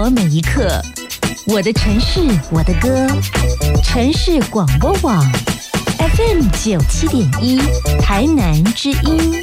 活每一刻，我的城市，我的歌，城市广播网 FM97.1台南之音。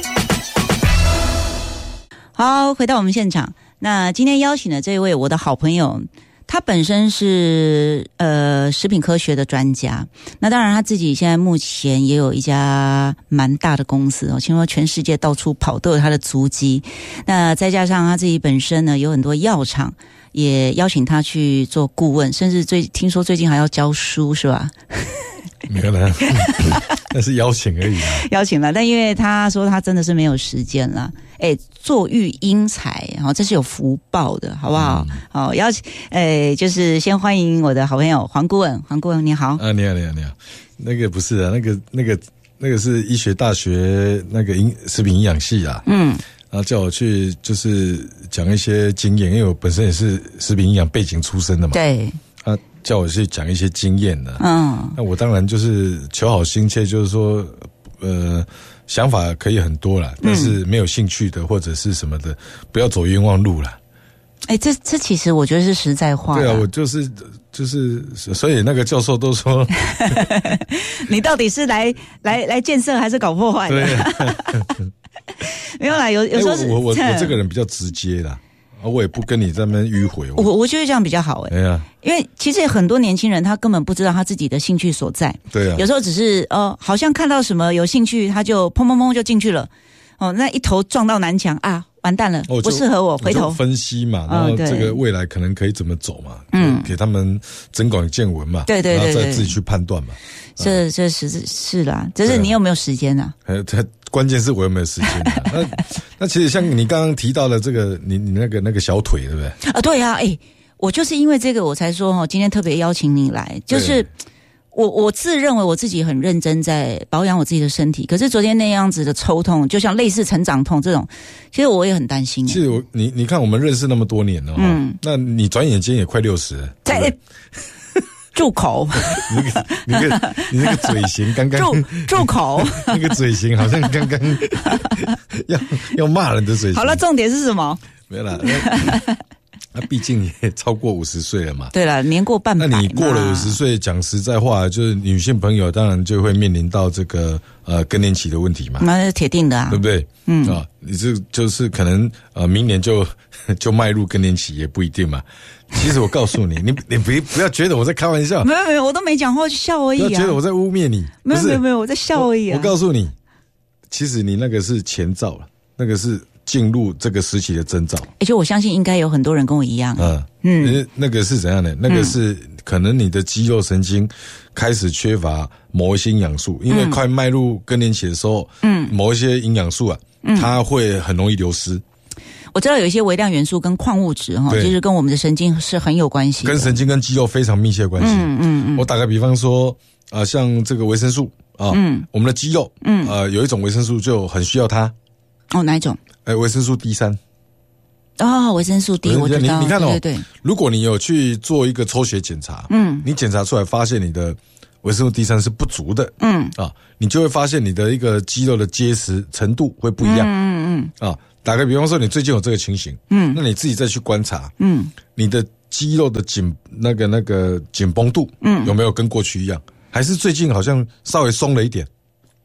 好，回到我们现场。那今天邀请的这位我的好朋友，他本身是食品科学的专家。那当然他自己现在目前也有一家蛮大的公司哦，听说全世界到处跑都有他的足迹。那再加上他自己本身呢有很多药厂，也邀请他去做顾问，甚至听说最近还要教书是吧？ 没有啦，那是邀请而已啦。 邀请了，但因为他说他真的是没有时间了。坐育英才，这是有福报的，好不好？好，邀请，就是先欢迎我的好朋友黄顾问，黄顾问你好。 啊，你好。那个不是啊，那个是医学大学那个食品营养系啊。然后叫我去就是讲一些经验，因为我本身也是食品营养背景出身的嘛。对。叫我去讲一些经验的。那我当然就是求好心切，就是说，想法可以很多啦，但是没有兴趣的或者是什么的，不要走冤枉路啦。 这其实我觉得是实在话。 对啊，我就是，所以那个教授都说， 你到底是来建设还是搞破坏的？ 对没有啦，有时候是我这个人比较直接啦。我也不跟你在那边迂回。 我觉得这样比较好哎呀，因为其实很多年轻人他根本不知道他自己的兴趣所在。 对啊， 有时候只是好像看到什么有兴趣，他就砰砰砰就进去了。那一头撞到南墙啊，完蛋了，不适合我，回头分析嘛，然后这个未来可能可以怎么走嘛，给他们增广见闻嘛， 对， 然后再自己去判断嘛。 这是啦，只是你有没有时间啊？ 关键是我有没有时间啊？那其实像你刚刚提到的这个，你那个小腿，对不对？ 啊，对啊，我就是因为这个我才说今天特别邀请你来，就是我自认为我自己很认真在保养我自己的身体，可是昨天那样子的抽痛，就像类似成长痛这种，其实我也很担心。 其实你看我们认识那么多年了，那你转眼间也快60了， 住口！ 你那个嘴型刚刚住口！ 那个嘴型好像刚刚要骂人的嘴型。 好了，重点是什么？ 没有啦。那毕竟也超过50岁了嘛。 对了，年过半百。 那你过了50岁，讲实在话，就是女性朋友当然就会面临到这个更年期的问题嘛。那是铁定的啊， 对不对？你这就是可能明年就迈入更年期也不一定嘛。其实我告诉你，你不要觉得我在开玩笑。 没有，我都没讲话，就笑而已啊。 不要觉得我在污蔑你。 没有，我在笑而已啊。 我告诉你，其实你那个是前兆了，那个是进入这个时期的征兆。 就我相信应该有很多人跟我一样。 那个是怎样的？那个是可能你的肌肉神经开始缺乏某一些营养素，因为快迈入更年期的时候，某一些营养素啊，它会很容易流失。 我知道有一些微量元素跟矿物质其实跟我们的神经是很有关系的，跟神经跟肌肉非常密切的关系。我打个比方说，像这个维生素啊，我们的肌肉，有一种维生素就很需要它。 哪一种？ 维生素 D3。 维生素 D 我知道。 你看对， 如果你有去做一个抽血检查，你检查出来发现你的维生素 D3 是不足的，你就会发现你的一个肌肉的结实程度会不一样。打个比方说，你最近有这个情形，那你自己再去观察，你的肌肉的那个紧绷度，有没有跟过去一样？还是最近好像稍微松了一点？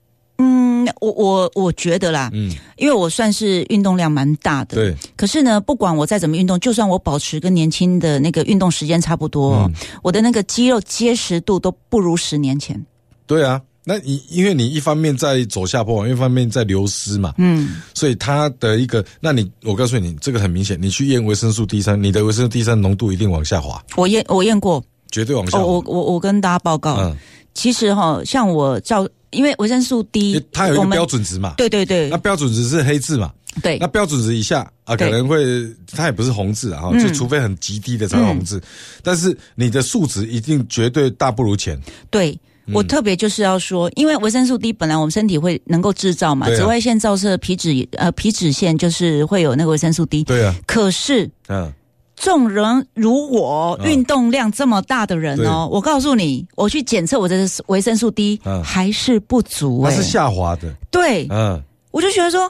我觉得啦，因为我算是运动量蛮大的，对。可是呢，不管我再怎么运动，就算我保持跟年轻的那个运动时间差不多，我的那个肌肉结实度都不如10年前。 对啊。那因为你一方面在走下坡，一方面在流失嘛，所以它的一个，我告诉你，这个很明显，你去验维生素 D3， 你的维生素 D3 浓度一定往下滑。我验过， 绝对往下滑。 我跟大家报告，其实像因为维生素 D， 它有一个标准值嘛， 对， 那标准值是黑字嘛，对，那标准值以下可能会它也不是红字啊，就除非很极低的才会红字，但是你的数值一定绝对大不如前。 对。我特别就是要说，因为维生素 D 本来我们身体会能够制造嘛，紫外线照射皮脂腺就是会有那个维生素 D。对啊。可是，众人如我运动量这么大的人我告诉你，我去检测我的维生素 D 还是不足， 它是下滑的。 对。我就觉得说，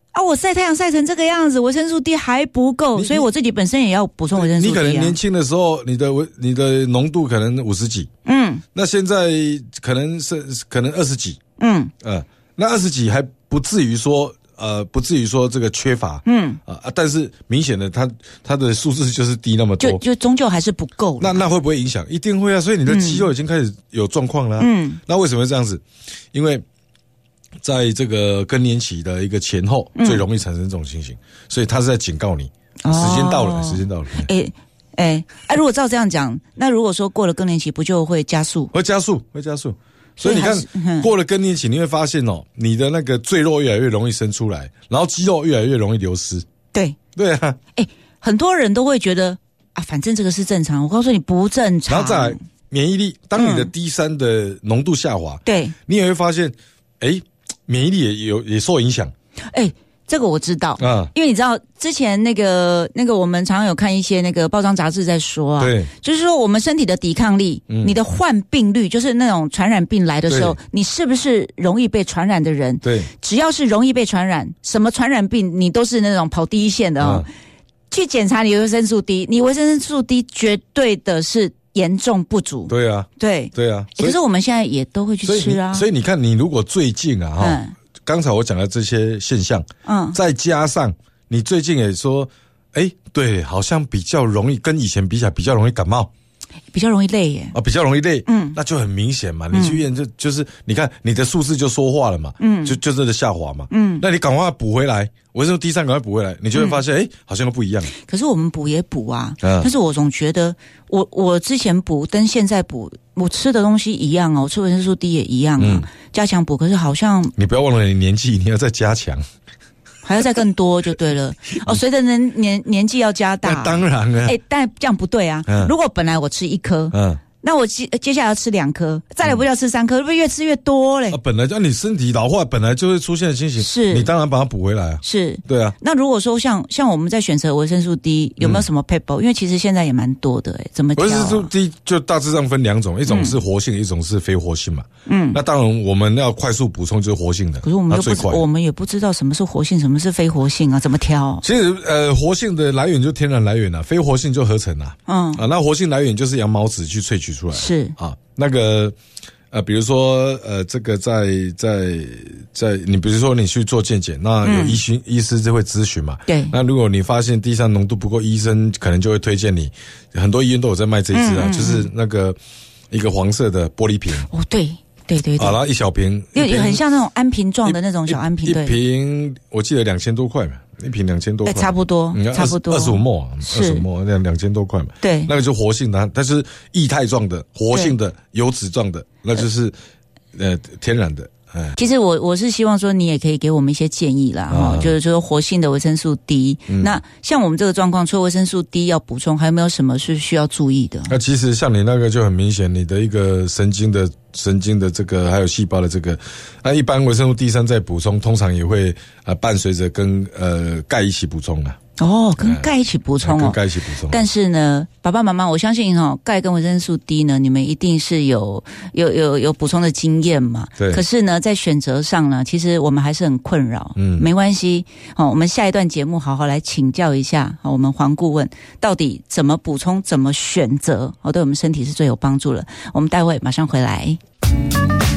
啊，我晒太阳晒成这个样子，维生素 D 还不够，所以我自己本身也要补充维生素 D 你可能年轻的时候，你的浓度可能50几，那现在可能20几，那20几还不至于说这个缺乏，但是明显的它的数字就是低那么多， 就终究还是不够。 那会不会影响？一定会啊！所以你的肌肉已经开始有状况了。那为什么会这样子？因为在这个更年期的一个前后，最容易产生这种情形，所以他是在警告你，时间到了，时间到了。 如果照这样讲，那如果说过了更年期，不就会加速？会加速。 所以你看，过了更年期，你会发现你的那个赘肉越来越容易生出来，然后肌肉越来越容易流失。 对啊， 很多人都会觉得啊，反正这个是正常。我告诉你不正常。 然后再来免疫力，当你的 D3 的浓度下滑， 对， 你也会发现，免疫力也受影响。 这个我知道啊，因为你知道之前那个我们常常有看一些那个报章杂志在说啊， 对， 就是说我们身体的抵抗力，你的患病率，就是那种传染病来的时候，你是不是容易被传染的人？ 对， 只要是容易被传染，什么传染病你都是那种跑第一线的哦。去检查你的维生素 D， 你维生素 D 绝对的是严重不足。 对啊， 可是我们现在也都会去吃啊。 所以你看，你如果最近啊刚才我讲的这些现象，再加上你最近也说，对，好像比较容易跟以前比起来，比较容易感冒， 比较容易累耶。 比较容易累，那就很明显嘛。你去医院就是你看你的数字就说话了嘛，就真的下滑嘛，那你赶快补回来，维生素 D3 赶快补回来，你就会发现，好像都不一样。 可是我们补也补啊，但是我总觉得我之前补跟现在补，我吃的东西一样哦，我吃维生素 D 也一样啊，加强补。可是好像你不要忘了你年纪，你要再加强， 还要再更多就对了。随着年纪要加大， 当然了。 但这样不对啊。如果本来我吃1颗，那我接下来要吃2颗，再来不要吃3颗，会不会越吃越多嘞？ 本来就你身体老化，本来就会出现的情形， 是你当然把它补回来啊。 是， 对啊。 那如果说像我们在选择维生素 D， 有没有什么配方？因为其实现在也蛮多的，怎么挑？ 维生素 D 就大致上分2种，一种是活性，一种是非活性嘛。那当然我们要快速补充就是活性的。 可是我们也不知道什么是活性，什么是非活性啊？怎么挑？ 其实活性的来源就天然来源啊，非活性就合成啊。那活性来源就是羊毛脂去萃取出来的。 是啊。那个比如说这个在你比如说你去做健检，那有医师就会咨询嘛。 对。 那如果你发现D3浓度不够，医生可能就会推荐你，很多医院都有在卖这一支啊，就是那个一个黄色的玻璃瓶。 对。 然后一小瓶， 也很像那种安瓶状的那种小安瓶。 一瓶我记得2000多块嘛。一瓶2000多块， 差不多 25沫，25沫2000多块嘛。 对， 那个就活性的，但是液态状的、活性的、油脂状的，那就是天然的。 其实我是希望说你也可以给我们一些建议啦，就是说活性的维生素 D。那像我们这个状况，除了维生素 D 要补充，还有没有什么是需要注意的？ 那其实像你那个就很明显，你的一个神经的这个还有细胞的这个，那一般维生素 D3 在补充，通常也会伴随着跟钙一起补充啊。 跟钙一起补充跟钙一起补充。 但是呢，爸爸妈妈，我相信钙跟维生素 D 呢，你们一定是有补充的经验嘛。 对。 可是呢，在选择上呢，其实我们还是很困扰。没关系，我们下一段节目好好来请教一下我们黄顾问，到底怎么补充，怎么选择，对我们身体是最有帮助的。我们待会马上回来。